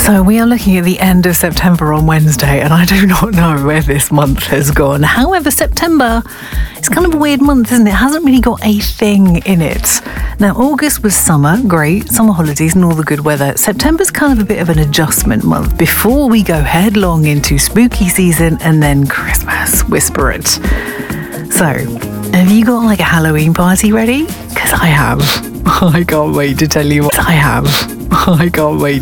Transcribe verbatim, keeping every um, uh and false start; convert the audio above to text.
So we are looking at the end of September on Wednesday, and I do not know where this month has gone. However, September is kind of a weird month, isn't it? It hasn't really got a thing in it. Now, August was summer, great, summer holidays and all the good weather. September's kind of a bit of an adjustment month before we go headlong into spooky season and then Christmas. Whisper it. So, have you got like a Halloween party ready? Because I have. I can't wait to tell you what I have. I can't wait.